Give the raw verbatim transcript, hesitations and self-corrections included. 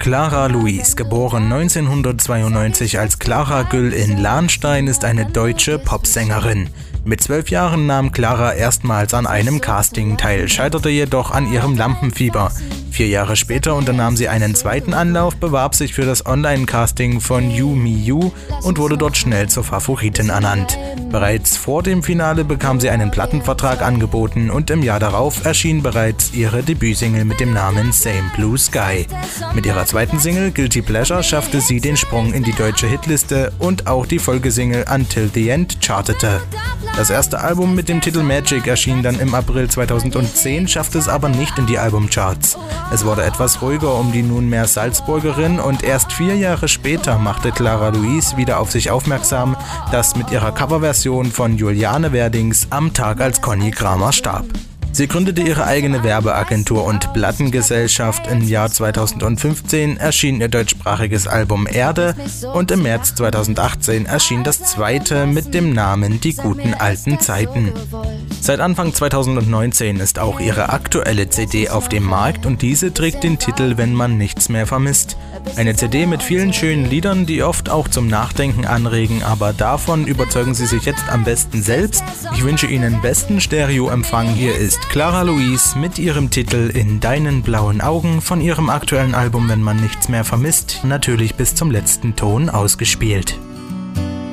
Clara Luis, geboren neunzehnhundertzweiundneunzig als Clara Güll in Lahnstein, ist eine deutsche Popsängerin. Mit zwölf Jahren nahm Clara erstmals an einem Casting teil, scheiterte jedoch an ihrem Lampenfieber. Vier Jahre später unternahm sie einen zweiten Anlauf, bewarb sich für das Online-Casting von You Me You und wurde dort schnell zur Favoritin ernannt. Bereits vor dem Finale bekam sie einen Plattenvertrag angeboten und im Jahr darauf erschien bereits ihre Debütsingle mit dem Namen Same Blue Sky. Mit ihrer zweiten Single Guilty Pleasure schaffte sie den Sprung in die deutsche Hitliste und auch die Folgesingle Until the End chartete. Das erste Album mit dem Titel Magic erschien dann im April zweitausendzehn, schaffte es aber nicht in die Albumcharts. Es wurde etwas ruhiger um die nunmehr Salzburgerin und erst vier Jahre später machte Clara Luis wieder auf sich aufmerksam, das mit ihrer Coverversion von Juliane Werdings Am Tag, als Conny Kramer starb. Sie gründete ihre eigene Werbeagentur und Plattengesellschaft. Im Jahr zweitausendfünfzehn erschien ihr deutschsprachiges Album Erde und im März zweitausendachtzehn erschien das zweite mit dem Namen Die guten alten Zeiten. Seit Anfang zweitausendneunzehn ist auch ihre aktuelle C D auf dem Markt und diese trägt den Titel Wenn man nichts mehr vermisst. Eine C D mit vielen schönen Liedern, die oft auch zum Nachdenken anregen, aber davon überzeugen Sie sich jetzt am besten selbst. Ich wünsche Ihnen besten Stereoempfang. Hier ist Clara Luis mit ihrem Titel In deinen blauen Augen von ihrem aktuellen Album Wenn man nichts mehr vermisst, natürlich bis zum letzten Ton ausgespielt.